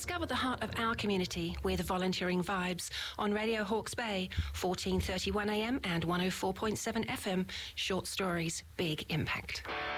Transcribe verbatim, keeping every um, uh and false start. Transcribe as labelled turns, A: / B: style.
A: Discover the heart of our community with Volunteering Vibes on Radio Hawke's Bay, fourteen thirty-one a m and one oh four point seven F M. Short stories, big impact.